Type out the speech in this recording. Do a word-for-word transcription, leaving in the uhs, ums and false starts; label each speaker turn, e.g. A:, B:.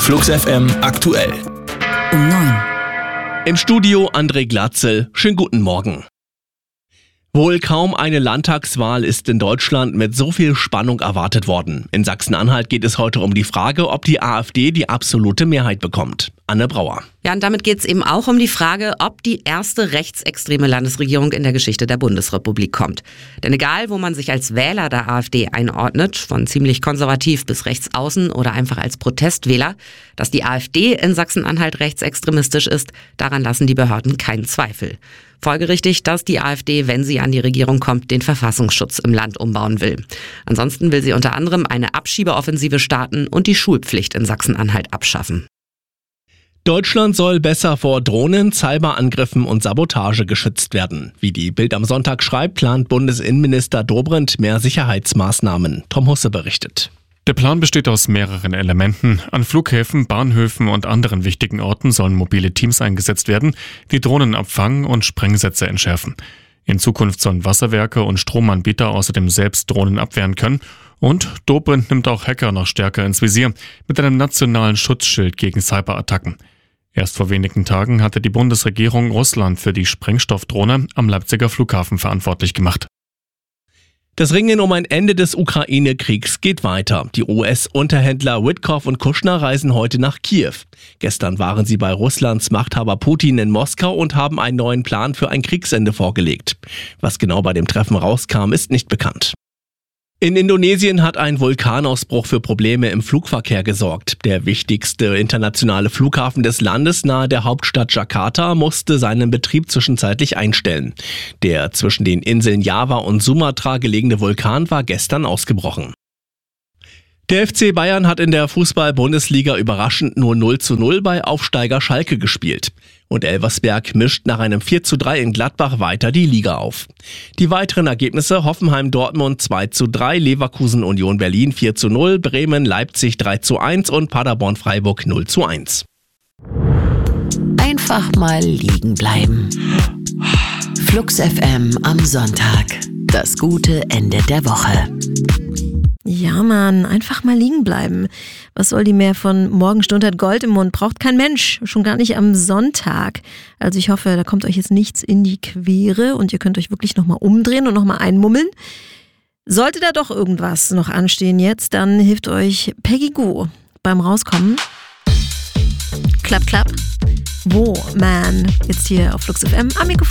A: Flux F M aktuell.
B: Um neun.
C: Im Studio André Glatzel. Schönen guten Morgen. Wohl kaum eine Landtagswahl ist in Deutschland mit so viel Spannung erwartet worden. In Sachsen-Anhalt geht es heute um die Frage, ob die AfD die absolute Mehrheit bekommt. Anne Brauer.
B: Ja, und damit geht es eben auch um die Frage, ob die erste rechtsextreme Landesregierung in der Geschichte der Bundesrepublik kommt. Denn egal, wo man sich als Wähler der AfD einordnet, von ziemlich konservativ bis rechtsaußen oder einfach als Protestwähler, dass die AfD in Sachsen-Anhalt rechtsextremistisch ist, daran lassen die Behörden keinen Zweifel. Folgerichtig, dass die AfD, wenn sie an die Regierung kommt, den Verfassungsschutz im Land umbauen will. Ansonsten will sie unter anderem eine Abschiebeoffensive starten und die Schulpflicht in Sachsen-Anhalt abschaffen.
C: Deutschland soll besser vor Drohnen, Cyberangriffen und Sabotage geschützt werden. Wie die Bild am Sonntag schreibt, plant Bundesinnenminister Dobrindt mehr Sicherheitsmaßnahmen. Tom Husse berichtet.
D: Der Plan besteht aus mehreren Elementen. An Flughäfen, Bahnhöfen und anderen wichtigen Orten sollen mobile Teams eingesetzt werden, die Drohnen abfangen und Sprengsätze entschärfen. In Zukunft sollen Wasserwerke und Stromanbieter außerdem selbst Drohnen abwehren können. Und Dobrindt nimmt auch Hacker noch stärker ins Visier mit einem nationalen Schutzschild gegen Cyberattacken. Erst vor wenigen Tagen hatte die Bundesregierung Russland für die Sprengstoffdrohne am Leipziger Flughafen verantwortlich gemacht.
C: Das Ringen um ein Ende des Ukraine-Kriegs geht weiter. Die U S-Unterhändler Witkoff und Kushner reisen heute nach Kiew. Gestern waren sie bei Russlands Machthaber Putin in Moskau und haben einen neuen Plan für ein Kriegsende vorgelegt. Was genau bei dem Treffen rauskam, ist nicht bekannt. In Indonesien hat ein Vulkanausbruch für Probleme im Flugverkehr gesorgt. Der wichtigste internationale Flughafen des Landes nahe der Hauptstadt Jakarta musste seinen Betrieb zwischenzeitlich einstellen. Der zwischen den Inseln Java und Sumatra gelegene Vulkan war gestern ausgebrochen. Der F C Bayern hat in der Fußball-Bundesliga überraschend nur null zu null bei Aufsteiger Schalke gespielt. Und Elversberg mischt nach einem vier zu drei in Gladbach weiter die Liga auf. Die weiteren Ergebnisse: Hoffenheim-Dortmund zwei zu drei, Leverkusen-Union Berlin vier zu null, Bremen-Leipzig drei zu eins und Paderborn-Freiburg null zu eins.
E: Einfach mal liegen bleiben. Flux F M am Sonntag. Das gute Ende der Woche.
F: Ja, Mann, einfach mal liegen bleiben. Was soll die mehr von Morgenstund hat Gold im Mund? Braucht kein Mensch, schon gar nicht am Sonntag. Also ich hoffe, da kommt euch jetzt nichts in die Quere und ihr könnt euch wirklich nochmal umdrehen und nochmal einmummeln. Sollte da doch irgendwas noch anstehen jetzt, dann hilft euch Peggy Gou beim Rauskommen. Klapp, klapp. Wo, man? Jetzt hier auf Flux F M am Mikrofon.